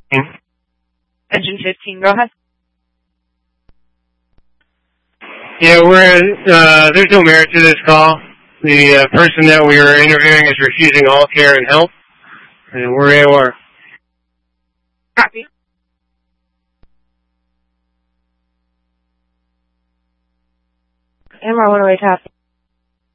Engine 15, go ahead. Yeah, there's no merit to this call. The person that we were interviewing is refusing all care and help, and we're AOR. Copy. MR 108 copy.